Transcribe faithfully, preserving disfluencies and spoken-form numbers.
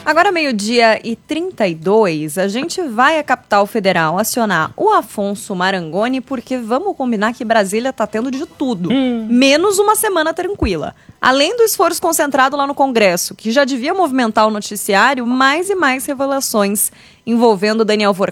Agora, meio-dia e trinta e dois, a gente vai à capital federal acionar o Afonso Marangoni, porque vamos combinar que Brasília tá tendo de tudo, hum. menos uma semana tranquila. Além do esforço concentrado lá no Congresso, que já devia movimentar o noticiário, mais e mais revelações envolvendo Daniel